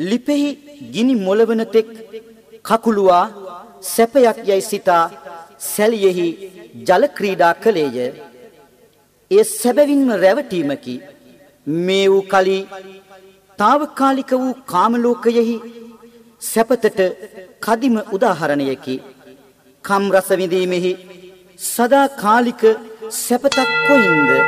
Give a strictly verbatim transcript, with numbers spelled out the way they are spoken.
ලිපෙහි ගිනි මොළවන තෙක් කකුලුවා සැපයක් යයි සිතා සැලියෙහි ජල ක්‍රීඩා කළේය. ඒ සැබවින්ම රැවටීමකි. මේ වූ කලී తాවකාලික වූ කාම ලෝකයෙහි සැපතට කදිම උදාහරණයකි. කම් රස විඳීමෙහි සදාකාලික සැපතක් කොයින්ද?